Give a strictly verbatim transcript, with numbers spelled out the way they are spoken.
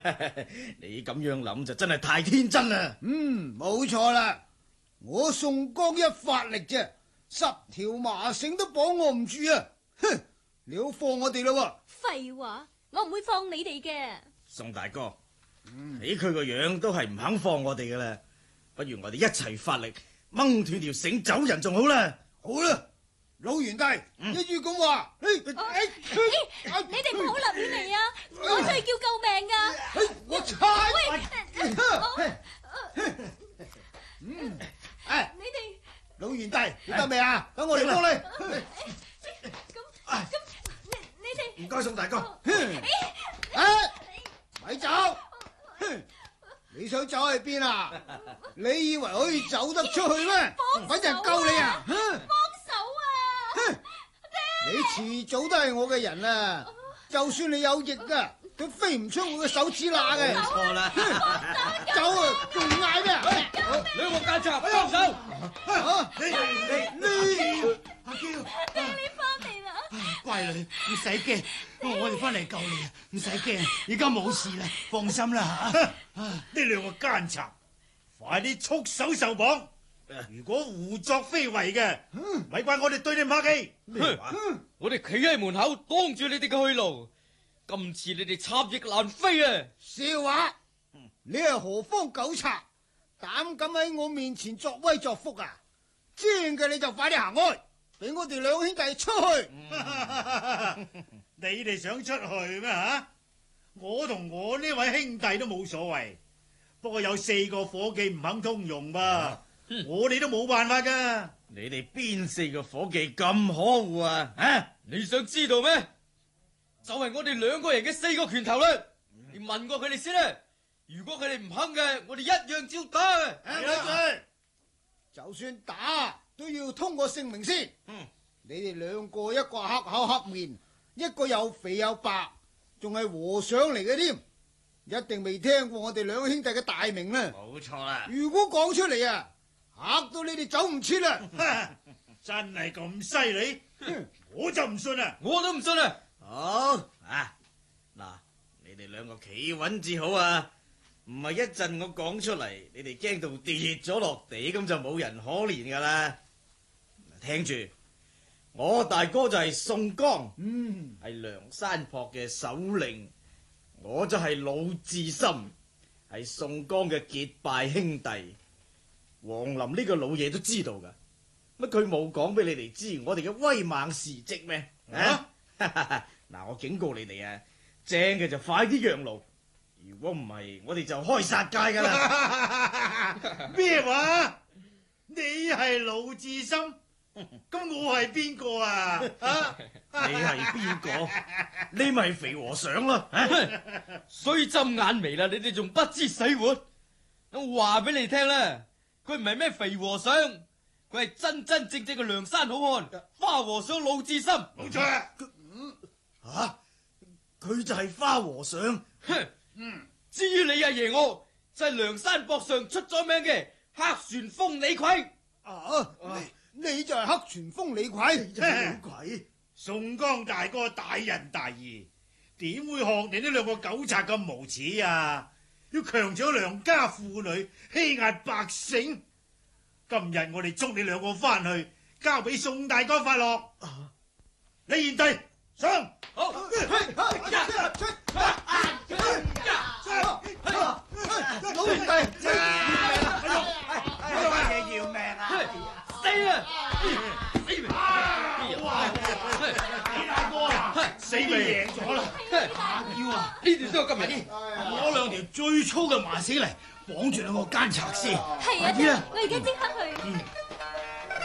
你咁樣諗就真係太天真啦。 嗯，冇錯啦。我宋江一發力啫，十條麻繩都綁我唔住啊！哼，你好放我哋咯喎！ 廢話，我唔會放你哋嘅。 宋大哥，睇佢個樣都係唔肯放我哋噶啦，不如我哋一齊發力掹斷條繩走人仲好啦。 好啦，老元弟， 嗯、 一於咁話。 你哋唔好立亂嚟啊！我出去叫救命噶。 我猜。 嗯， 哎， 你哋老元弟，你得未啊？等我嚟幫你。 咁咁，你你哋唔該，宋大哥。 哎，咪走！你想走去邊啊？你以為可以走得出去咩？反正救你啊！ 幫手啊！ 你遲早都係我嘅人啊！就算你有翼啊，都飛唔出我嘅手指罅嘅。 冇錯啦！ 走啊！仲嗌咩？ 兩個奸賊幫手！ 你你你阿嬌， 爹，你翻嚟啦！ 乖女，唔使驚，我哋翻嚟救你啊！唔使驚，而家冇事啦，放心啦吓。 呢兩個奸賊，快啲束手受綁！如果胡作非為嘅，咪怪我哋對你唔客氣。 咩話？ 我哋企喺門口擋住你哋嘅去路，今次你哋插翼難飛啊！ 笑話！你係何方狗賊，膽敢喺我面前作威作福啊！精嘅你就快啲行開，俾我哋兩兄弟出去。 你哋想出去咩吓？我同我呢位兄弟都冇所謂，不過有四個伙計唔肯通融噃，我哋都冇辦法噶。 你哋邊四個伙計咁可惡啊？啊！ 你想知道咩？就係我哋兩個人嘅四個拳頭啦！你問過佢哋先啦。如果佢哋唔肯嘅，我哋一樣照打嘅。 係，就算打都要通過姓名先。 嗯， 你哋兩個一個黑口黑面，一個又肥又白，仲係和尚嚟嘅添，一定未聽過我哋兩兄弟嘅大名啦。 冇錯啦。 如果講出嚟啊，嚇到你哋走唔切啦。 真係咁犀利，我就唔信啦。 我都唔信啊！ 好啊，嗱，你哋兩個企穩至好啊！唔係一陣我講出嚟，你哋驚到跌咗落地，咁就冇人可憐噶啦。聽住，我大哥就係宋江， 嗯， 係梁山泊嘅首領，我就係魯智深，係宋江嘅結拜兄弟。黃林呢個老嘢都知道噶，乜佢冇講俾你哋知我哋嘅威猛事跡咩？啊！嗱，我警告你哋啊，正嘅就快啲讓路。如果唔係，我哋就開殺戒噶啦！ 咩話？你係魯智深，咁我係邊個啊？啊！ 你係邊個？你咪肥和尚咯！ 衰針眼眉啦，你哋仲不知死活？我話俾你聽啦，佢唔係咩肥和尚，佢係真真正正嘅梁山好漢，花和尚魯智深。 冇錯啊！ 吓，佢就係花和尚。 哼！嗯，至於你阿爺我，就係梁山泊上出咗名嘅黑旋風李逵。 啊，你你就係黑旋風李逵， 李逵。 宋江大哥大仁大義，點會學你呢兩個狗賊咁無恥啊？要強搶良家婦女，欺壓百姓。今日我哋捉你兩個翻去，交俾宋大哥發落。李賢弟上。 好。 老兄弟， 有乜嘢要命啊？ 死啊！ 李大哥啊，死咪贏咗啦！ 要啊！ 呢段都有今日啲， 攞兩條最粗嘅麻繩嚟綁住兩個奸賊先。 係啊，我而家即刻去。